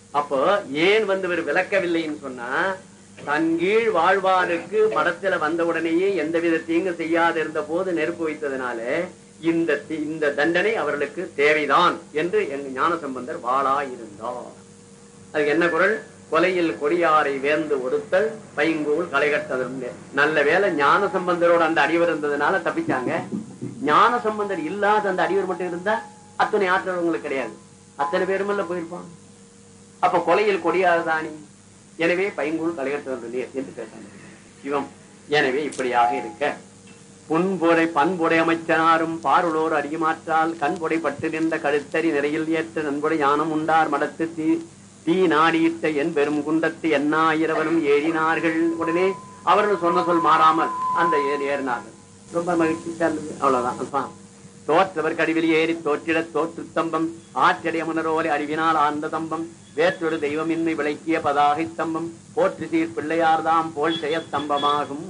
அப்போ ஏன் இவர் விளக்கவில்லைன்னு சொன்னா, தன் கீழ் வாழ்வாருக்கு மடத்துல வந்த உடனேயே எந்தவித தீங்கு செய்யாது இருந்த போது நெருப்பு வைத்ததுனால இந்த தண்டனை அவர்களுக்கு தேவைதான் என்று எங்க ஞானசம்பந்தர் வாளா இருந்தார். அதுக்கு என்ன குரல்? கொலையில் கொடியாரை வேந்து ஒடுத்தல் பைங்கூல் களைகட்டது. நல்ல வேலை ஞானசம்பந்தரோட அந்த அடிவர் இருந்ததுனால தப்பிச்சாங்க. ஞானசம்பந்தர் இல்லாத அந்த அடிவர் மட்டும் இருந்தா அத்தனை ஆற்றவங்களுக்கு கிடையாது, அத்தனை பேருமல்ல போயிருப்பான். அப்ப கொலையில் கொடியாரதானி, எனவே பைங்கூல் களைகட்டது என்று கேட்டாங்க சிவம். எனவே இப்படியாக இருக்க புன்புடை பண்புடை அமைச்சனாரும் பாருளோர் அறியமாற்றால் கண்புடை பட்டு நின்ற கழுத்தறி நிறையில் ஏற்ற நண்புடை ஞானம் உண்டார் மடத்து தீ நாடியிட்ட என் பெரும் குண்டத்து எண்ணாயிரவரும் ஏறினார்கள். உடனே அவர்கள் சொன்ன சொல் மாறாமல் அந்த ஏறினார்கள். ரொம்ப மகிழ்ச்சி சார்ந்தது. அவ்வளவுதான். தோற்றவர் கடிவில் ஏறி தோற்றிட தோற்று தம்பம் ஆற்றடைய முனரோலை அறிவினால் ஆழ்ந்த தம்பம் வேற்றொரு தெய்வமின்மை விளக்கிய பதாகை தம்பம் போற்றி சீர் பிள்ளையார்தாம் போல் செய்ய தம்பமாகும்.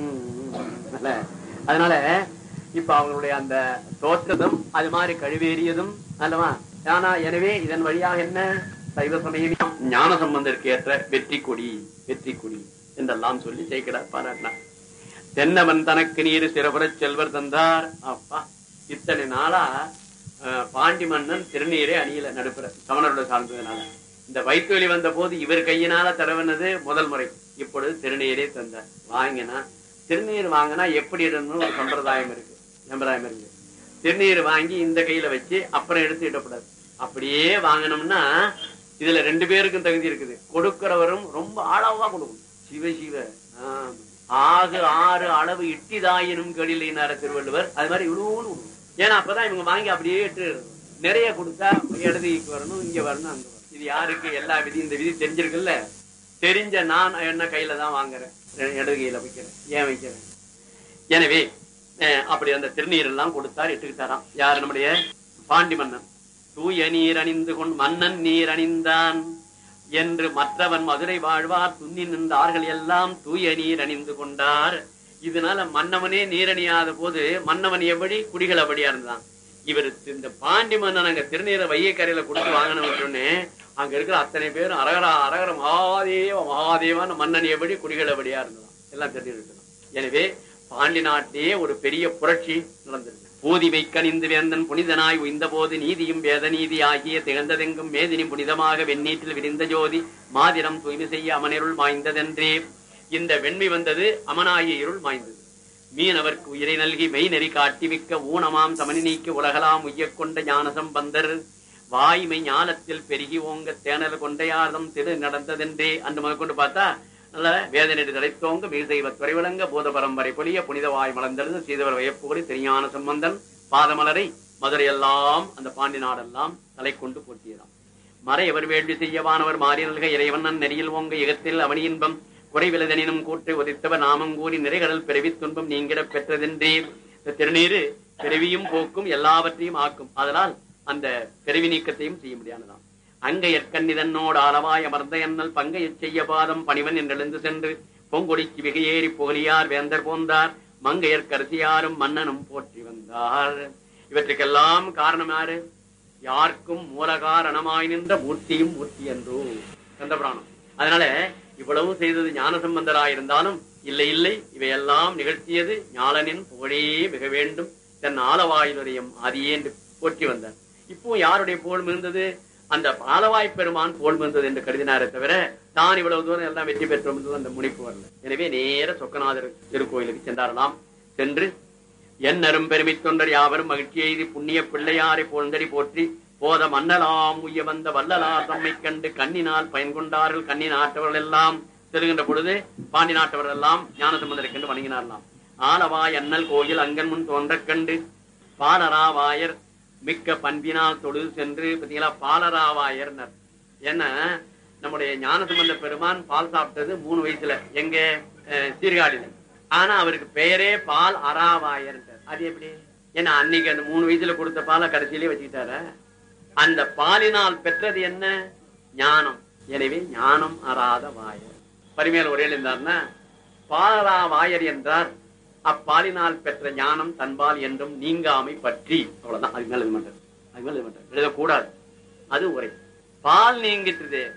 அதனால இப்ப அவங்களுடைய அந்த தோற்றதும் அது மாதிரி கழிவேறியதும் அல்லவா. ஆனா எனவே இதன் வழியாக என்ன, சைவ சமயம் ஞான சம்பந்தருக்கு ஏற்ற வெற்றி கொடி என்றெல்லாம் சொல்லி சேர்க்கிறார், பாராட்டினார். தென்னவன் தனக்கு நீர் சிறபுறச் செல்வர் தந்தார். அப்பா, இத்தனை நாளா பாண்டி மன்னன் திருநீரை அணியில நடுப்புற சமணரோட சார்ந்ததுனால இந்த வயிற்றுவலி வந்த போது இவர் கையினால தடவினது முதல் முறை. இப்பொழுது திருநீரே தந்தார். வாங்கினா திருநீர் வாங்கினா எப்படி இடணும் ஒரு சம்பிரதாயம் இருக்கு. திருநீர் வாங்கி இந்த கையில வச்சு அப்புறம் எடுத்து இடக்கூடாது. அப்படியே வாங்கினோம்னா இதுல 2 பேருக்கும் தகுதி இருக்குது. கொடுக்கிறவரும் ரொம்ப அளவா கொடுக்கணும். சிவ சிவ ஆகு 6 அளவு இட்டிதாயினும் கடிலினார திருவள்ளுவர். அது மாதிரி இவ்வளவு. ஏன்னா அப்பதான் இவங்க வாங்கி அப்படியே எட்டு நிறைய கொடுத்தா இடதுக்கு வரணும், இங்க வரணும், அங்க வரணும். இது யாருக்கு எல்லா விதி, இந்த விதி தெரிஞ்சிருக்குல்ல. தெரிஞ்ச நான் என்ன கையில தான் வாங்குறேன், இடது கையில வைக்கிறேன். ஏன் வைக்கிறேன்? எனவே அப்படி அந்த திருநீர் எல்லாம் கொடுத்தார், இட்டுக்கிட்டாராம். யாரு? நம்முடைய பாண்டி மன்னன். தூய நீர் அணிந்து கொண்டு மன்னன் நீர் அணிந்தான் என்று மற்றவன் மதுரை வாழ்வார் துண்ணி நின்றார்கள் எல்லாம் தூய நீர் அணிந்து கொண்டார். இதனால மன்னவனே நீரணியாத போது மன்னவன் எப்படி குடிகள் அப்படியா இருந்தான். இவர் இந்த பாண்டி மன்னன் அங்க திருநீரை வையக்கரையில கொடுத்து வாங்கினோடனே அங்க இருக்கிற அத்தனை பேரும் அரகரா அரகர மகாதேவ மகாதேவான மன்னன் எப்படி குடிகள் அப்படியா இருந்தான் எல்லாம் தெரிஞ்சிருக்கலாம். எனவே பாண்டி நாட்டிலேயே ஒரு பெரிய புரட்சி நடந்திருக்கு. போதிவை கணிந்து வேந்தன் புனிதனாய் உய்ந்த போது நீதியும் வேத நீதி ஆகிய திகழ்ந்ததெங்கும் மேதினி புனிதமாக வெண்ணீட்டில் விரிந்த ஜோதி மாதிரம் தூய்மை செய்ய அமனிருள் மாய்ந்ததென்றே. இந்த வெண்மை வந்தது, அமனாகிய இருள் மாய்ந்தது. மீனவர்க்கு உயிரை நல்கி மெய் நெறி காட்டி மிக்க ஊனமாம் சமனி நீக்கி உலகலாம் உய்யக் கொண்ட ஞானசம்பந்தர் வாய்மை ஞானத்தில் பெருகி ஓங்க தேனல் கொண்டையார்தம் திரு நடந்ததென்றே. அன்று முதல் கொண்டு பார்த்தா நல்ல வேதனை தடைத்தோங்க மிகு தெய்வ துறைவிளங்க பூத பரம்பரை பொலிய புனித வாய் மலர்ந்தெழுந்து சீதவர் வயப்புகொடி திருஞான சம்பந்தன் பாதமலரை மதுரையெல்லாம் அந்த பாண்டி நாடெல்லாம் தலை கொண்டு போட்டியதாம். மறையவர் வேள்வி செய்யவானவர் மாறினல்க இறைவண்ணன் நெறியில் ஓங்க இகத்தில் அவனி இன்பம் குறைவிலதனினும் கூற்றை உதித்தவர் நாமம் கூறி நிறைகடல் பிறவி துன்பம் நீங்கிட பெற்றதென்றே. திருநீரு பிறவியும் போக்கும் எல்லாவற்றையும் ஆக்கும். அதனால் அந்த பிறவி நீக்கத்தையும் செய்ய முடியாதுதான். அங்கையற்கண்ணிதன்னோடு அளவாய் அமர்ந்த எண்ணல் பங்கையச் செய்ய பாதம் பணிவன் என்றெழுந்து சென்று பொங்கொடிக்கு விகையேறி புகழியார் வேந்தர் போந்தார் மங்கையற்கரசியாரும் மன்னனும் போற்றி வந்தார். இவற்றுக்கெல்லாம் காரணம் யாரு? யாருக்கும் மூலகாரணமாய் நின்ற மூர்த்தியும் மூர்த்தி என்றோ கந்தபுராணம். அதனால இவ்வளவு செய்தது ஞானசம்பந்தராயிருந்தாலும் இல்லை இல்லை, இவையெல்லாம் நிகழ்த்தியது ஞானனின் புகழே மிக வேண்டும் தன் ஆலவாயுடைய ஆதியே என்று போற்றி வந்தார். இப்போ யாருடைய புகழ் மிகுந்தது? அந்த ஆலவாய் பெருமான் புகழ் மிகுந்தது என்று கருதினாரே தவிர தான் இவ்வளவு தூரம் எல்லாம் வெற்றி பெற்றோம் அந்த முனைப்பு வரல. எனவே நேர சொக்கநாதர் திருக்கோயிலுக்கு சென்றாரலாம். சென்று என்னரும் பெருமை தொண்டர் யாவரும் மகிழ்ச்சி எய்தி புண்ணிய பிள்ளையாரை போன்றடி போற்றி போத மன்னலாம் உய்ய வந்த வல்லலார் தம்மை கண்டு கண்ணினால் பயன் கொண்டார்கள். கண்ணி நாட்டவர்கள் எல்லாம் செல்கின்ற பொழுது பாண்டி நாட்டவர்கள் எல்லாம் ஞானசம்பந்தரை கண்டு வணங்கினாரலாம். ஆலவாய் அண்ணல் கோயில் அங்கன் முன் தோன்ற கண்டு பாலராவாயர் மிக்க பண்பினால் தொழுது சென்று பார்த்தீங்களா பாலராவாயர். என்ன நம்முடைய ஞானசம்பந்த பெருமான் பால் சாப்பிட்டது 3 வயசுல எங்க சீர்காழியில. ஆனா அவருக்கு பெயரே பால் அராவாயர். அது எப்படி? ஏன்னா அன்னைக்கு அந்த 3 வயசுல கொடுத்த பாலை கடைசியிலே வச்சுக்கிட்டார. அந்த பாலினால் பெற்றது என்ன? ஞானம். எனவே ஞானம் அறாத வாயர். பரிமையால் ஒரே இருந்தார்னா பாலரா வாயர் என்றார். அப்பாலினால் பெற்ற ஞானம் தன்பால் என்றும் நீங்காமை பற்றி. அவ்வளவுதான். அது மேல எழுத மாட்டார். எழுதக்கூடாது. அது உரை. பால் நீங்கிட்டு